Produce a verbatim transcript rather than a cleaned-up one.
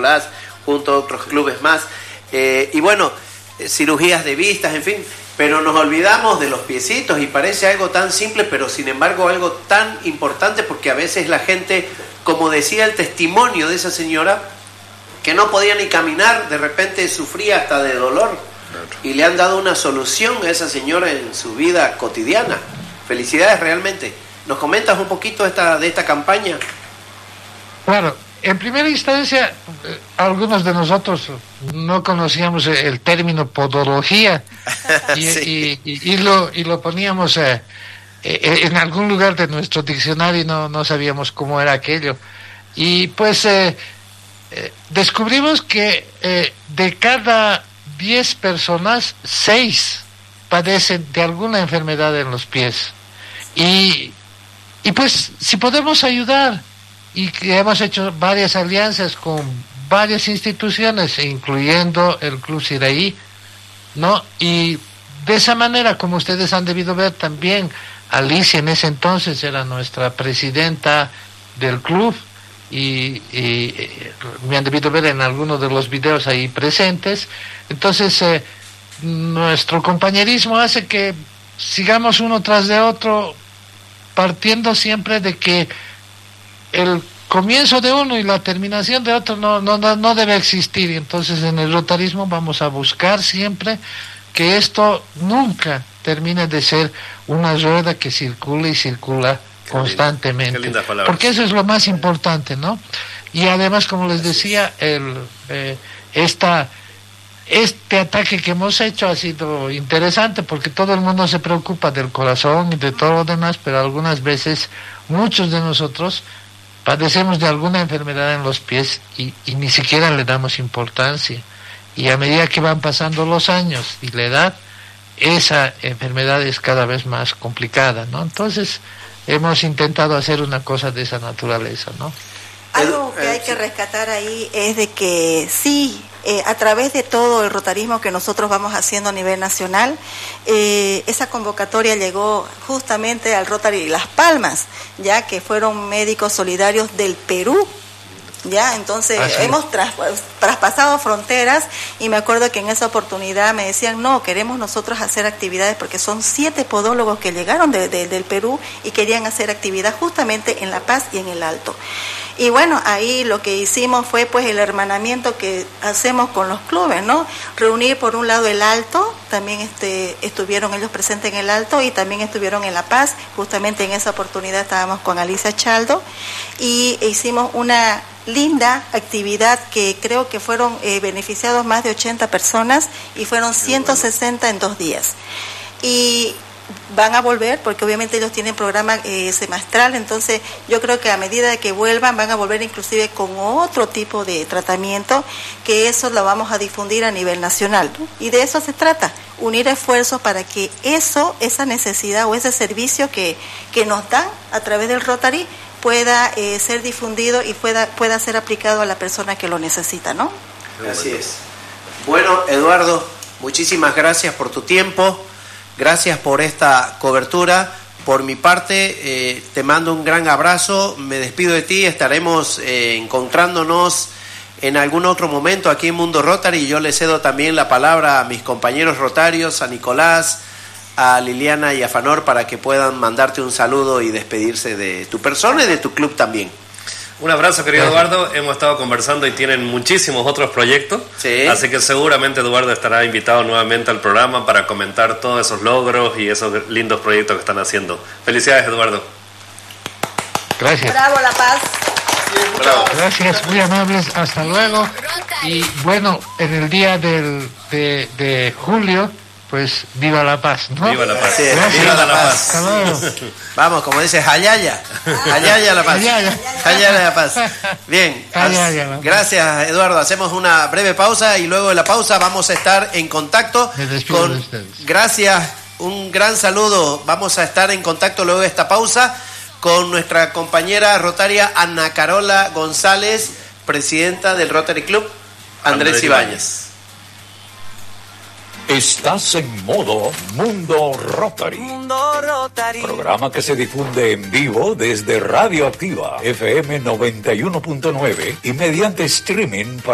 Nicolás, junto a otros clubes más. Eh, y bueno, eh, cirugías de vistas, en fin, pero nos olvidamos de los piecitos y parece algo tan simple, pero sin embargo algo tan importante, porque a veces la gente, como decía el testimonio de esa señora, que no podía ni caminar, de repente sufría hasta de dolor, y le han dado una solución a esa señora en su vida cotidiana. Felicidades realmente. ¿Nos comentas un poquito esta, de esta campaña? Claro, en primera instancia, eh, algunos de nosotros no conocíamos el término podología y, sí. y, y, y, lo, y lo poníamos eh, eh, en algún lugar de nuestro diccionario y no, no sabíamos cómo era aquello. Y pues eh, eh, descubrimos que eh, de cada diez personas, seis padecen de alguna enfermedad en los pies. Y, y pues si podemos ayudar, y que hemos hecho varias alianzas con varias instituciones, incluyendo el Club Siraí, ¿no? Y de esa manera, como ustedes han debido ver también, Alicia en ese entonces era nuestra presidenta del club, y, y me han debido ver en algunos de los videos ahí presentes. Entonces eh, nuestro compañerismo hace que sigamos uno tras de otro, partiendo siempre de que el comienzo de uno y la terminación de otro no, no, no debe existir. Entonces en el rotarismo vamos a buscar siempre que esto nunca termine de ser una rueda que circula y circula Qué constantemente, linda, qué porque eso es lo más importante, ¿no? Y además, como les decía, el eh, esta este ataque que hemos hecho ha sido interesante, porque todo el mundo se preocupa del corazón y de todo lo demás, pero algunas veces muchos de nosotros padecemos de alguna enfermedad en los pies y, y ni siquiera le damos importancia, y a medida que van pasando los años y la edad, esa enfermedad es cada vez más complicada, ¿no? Entonces hemos intentado hacer una cosa de esa naturaleza, ¿no? Algo que hay que rescatar ahí es de que sí, eh, a través de todo el rotarismo que nosotros vamos haciendo a nivel nacional, eh, esa convocatoria llegó justamente al Rotary Las Palmas, ya que fueron médicos solidarios del Perú. Ya, entonces ah, sí. hemos tras, traspasado fronteras, y me acuerdo que en esa oportunidad me decían, no, queremos nosotros hacer actividades, porque son siete podólogos que llegaron de, de, del Perú y querían hacer actividad justamente en La Paz y en el Alto. Y bueno, ahí lo que hicimos fue pues el hermanamiento que hacemos con los clubes, ¿no? Reunir por un lado el Alto, también este estuvieron ellos presentes en el Alto y también estuvieron en La Paz. Justamente en esa oportunidad estábamos con Alicia Chaldo y hicimos una linda actividad que creo que fueron eh, beneficiados más de ochenta personas y fueron ciento sesenta en dos días. Y van a volver, porque obviamente ellos tienen programa eh, semestral, entonces yo creo que a medida de que vuelvan van a volver inclusive con otro tipo de tratamiento, que eso lo vamos a difundir a nivel nacional, ¿no? Y de eso se trata, unir esfuerzos para que eso, esa necesidad o ese servicio que, que nos dan a través del Rotary pueda eh, ser difundido y pueda, pueda ser aplicado a la persona que lo necesita, ¿no? Así es. Bueno, Eduardo, muchísimas gracias por tu tiempo. Gracias por esta cobertura. Por mi parte, eh, te mando un gran abrazo. Me despido de ti. Estaremos eh, encontrándonos en algún otro momento aquí en Mundo Rotary. Y yo le cedo también la palabra a mis compañeros rotarios, a Nicolás, a Liliana y a Fanor, para que puedan mandarte un saludo y despedirse de tu persona y de tu club también. Un abrazo, querido Eduardo. Hemos estado conversando y tienen muchísimos otros proyectos. Sí. Así que seguramente Eduardo estará invitado nuevamente al programa para comentar todos esos logros y esos lindos proyectos que están haciendo. Felicidades, Eduardo. Gracias. Bravo, La Paz. Bravo. Gracias, muy amables. Hasta luego. Y bueno, en el día del, de, de julio, pues viva La Paz, ¿no? Viva La Paz. Sí, viva La Paz. Hasta luego. Vamos, como dice Jayaya. Jayaya La Paz. Jayaya La Paz. Bien. Jayaya, gracias, Eduardo. Hacemos una breve pausa y luego de la pausa vamos a estar en contacto con... De ustedes. Gracias. Un gran saludo. Vamos a estar en contacto luego de esta pausa con nuestra compañera rotaria Ana Carola González, presidenta del Rotary Club Andrés, Andrés Ibáñez. Estás en modo Mundo Rotary. Mundo Rotary. Programa que se difunde en vivo desde Radio Activa F M noventa y uno punto nueve y mediante streaming para